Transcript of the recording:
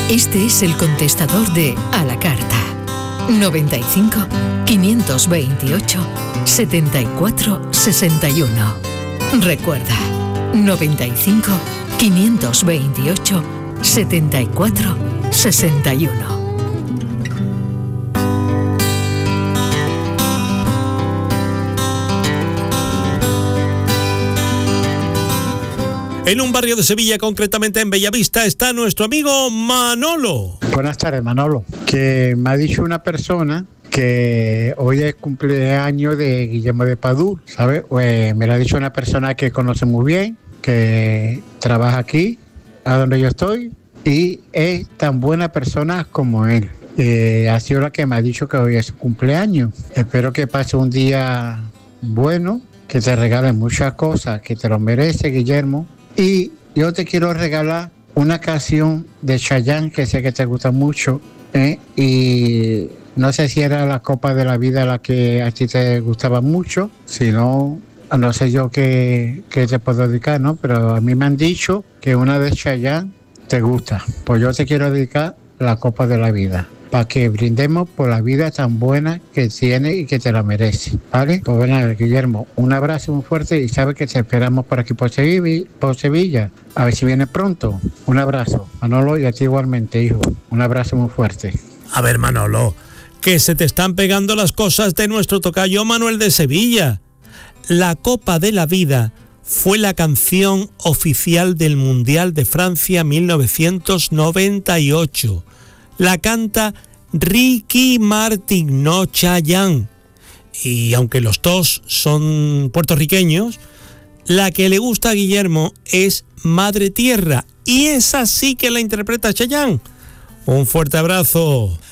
Este es el contestador de A la Carta. 95 528 74 61. Recuerda, 95 528 74 61. En un barrio de Sevilla, concretamente en Bellavista, está nuestro amigo Manolo. Buenas tardes, Manolo. Que me ha dicho una persona que hoy es cumpleaños de Guillermo de Padú, ¿sabes? Pues me lo ha dicho una persona que conoce muy bien, que trabaja aquí, a donde yo estoy, y es tan buena persona como él. Ha sido la que me ha dicho que hoy es su cumpleaños. Espero que pase un día bueno, que te regalen muchas cosas, que te lo merece, Guillermo. Y yo te quiero regalar una canción de Chayanne que sé que te gusta mucho, y no sé si era La Copa de la Vida la que a ti te gustaba mucho, si no, no sé yo qué te puedo dedicar, ¿no? Pero a mí me han dicho que una de Chayanne te gusta, pues yo te quiero dedicar La Copa de la Vida, para que brindemos por la vida tan buena que tiene y que te la merece, ¿vale? Pues bueno, Guillermo, un abrazo muy fuerte y sabes que te esperamos por aquí por Sevilla, a ver si viene pronto. Un abrazo, Manolo, y a ti igualmente, hijo, un abrazo muy fuerte. A ver, Manolo, que se te están pegando las cosas de nuestro tocayo Manuel de Sevilla. La Copa de la Vida fue la canción oficial del Mundial de Francia 1998. La canta Ricky Martin, no Chayanne. Y aunque los dos son puertorriqueños, la que le gusta a Guillermo es Madre Tierra. Y esa sí que la interpreta Chayanne. Un fuerte abrazo.